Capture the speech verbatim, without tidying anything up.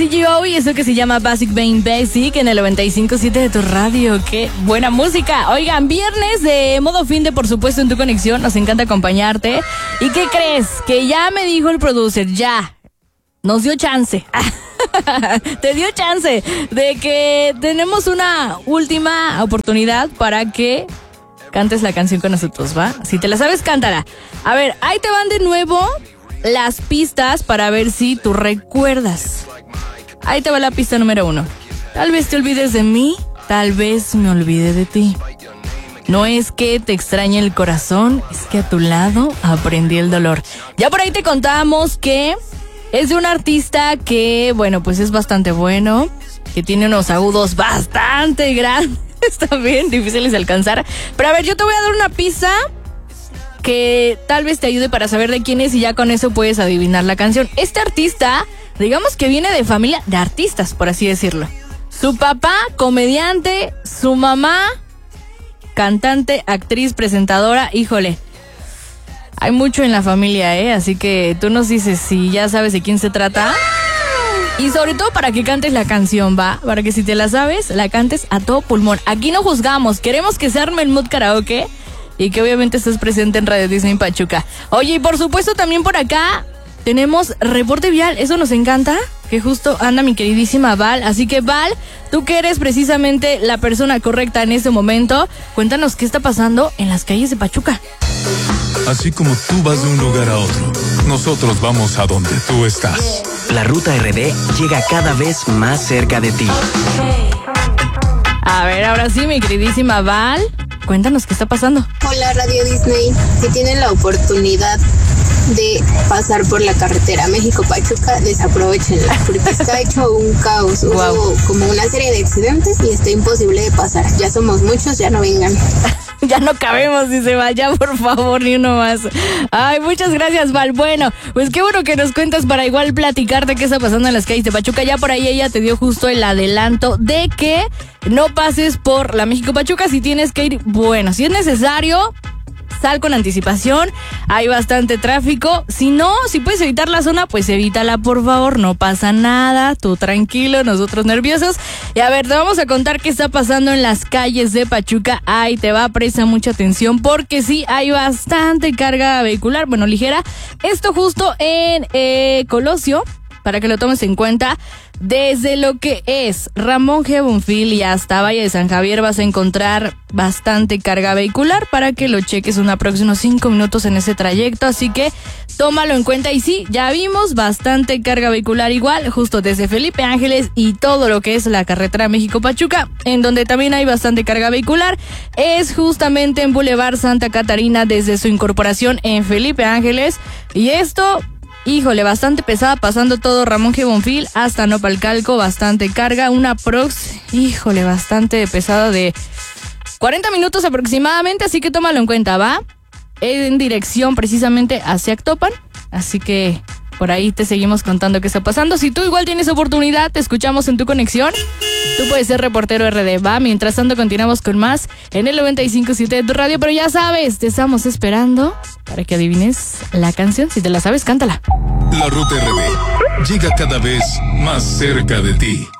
C G O y eso que se llama Basic Being Basic en el noventa y cinco punto siete de tu radio. ¡Qué buena música! Oigan, viernes de modo fin de, por supuesto, en tu conexión. Nos encanta acompañarte. ¿Y qué crees? Que ya me dijo el producer, ya. Nos dio chance. Te dio chance de que tenemos una última oportunidad para que cantes la canción con nosotros, ¿va? Si te la sabes, cántala. A ver, ahí te van de nuevo las pistas para ver si tú recuerdas. Ahí te va la pista número uno. Tal vez te olvides de mí, tal vez me olvide de ti. No es que te extrañe el corazón, es que a tu lado aprendí el dolor. Ya por ahí te contábamos que es de un artista que, bueno, pues es bastante bueno, que tiene unos agudos bastante grandes, también difíciles de alcanzar. Pero a ver, yo te voy a dar una pista que tal vez te ayude para saber de quién es y ya con eso puedes adivinar la canción. Este artista, digamos que viene de familia de artistas, por así decirlo. Su papá, comediante, su mamá, cantante, actriz, presentadora, híjole. Hay mucho en la familia, ¿eh? Así que tú nos dices si ya sabes de quién se trata. Y sobre todo para que cantes la canción, ¿va? Para que si te la sabes, la cantes a todo pulmón. Aquí no juzgamos, queremos que se arme el mood karaoke y que obviamente estés presente en Radio Disney Pachuca. Oye, y por supuesto también por acá tenemos reporte vial, eso nos encanta, que justo anda mi queridísima Val. Así que Val, tú que eres precisamente la persona correcta en este momento, cuéntanos qué está pasando en las calles de Pachuca. Así como tú vas de un lugar a otro, nosotros vamos a donde tú estás. La Ruta R D llega cada vez más cerca de ti. A ver, ahora sí, mi queridísima Val, cuéntanos qué está pasando. Hola Radio Disney, si tienen la oportunidad de pasar por la carretera México-Pachuca, desaprovechenla, porque está hecho un caos. Wow. Hubo como una serie de accidentes y está imposible de pasar. Ya somos muchos, ya no vengan. Ya no cabemos, dice Val, ya por favor, ni uno más. Ay, muchas gracias, Val. Bueno, pues qué bueno que nos cuentas para igual platicarte qué está pasando en las calles de Pachuca. Ya por ahí ella te dio justo el adelanto de que no pases por la México-Pachuca si tienes que ir. Bueno, si es necesario, sal con anticipación, hay bastante tráfico. Si no, si puedes evitar la zona, pues evítala por favor, no pasa nada, tú tranquilo, nosotros nerviosos. Y a ver, te vamos a contar qué está pasando en las calles de Pachuca. Ahí te va, presta mucha atención porque sí, hay bastante carga vehicular, bueno, ligera. Esto justo en eh, Colosio, para que lo tomes en cuenta. Desde lo que es Ramón G. Bonfil y hasta Valle de San Javier vas a encontrar bastante carga vehicular para que lo cheques unos próximos cinco minutos en ese trayecto, así que tómalo en cuenta. Y sí, ya vimos bastante carga vehicular igual, justo desde Felipe Ángeles y todo lo que es la carretera México-Pachuca, en donde también hay bastante carga vehicular, es justamente en Boulevard Santa Catarina desde su incorporación en Felipe Ángeles, y esto... híjole, bastante pesada, pasando todo Ramón G. Bonfil hasta Nopalcalco, bastante carga, una prox, híjole, bastante pesada de cuarenta minutos aproximadamente, así que tómalo en cuenta, ¿va? En dirección precisamente hacia Actopan, así que por ahí te seguimos contando qué está pasando. Si tú igual tienes oportunidad, te escuchamos en tu conexión, tú puedes ser reportero R D, ¿va? Mientras tanto continuamos con más en el noventa y cinco punto siete de tu radio, pero ya sabes, te estamos esperando para que adivines la canción. Si te la sabes, cántala. La Ruta R D llega cada vez más cerca de ti.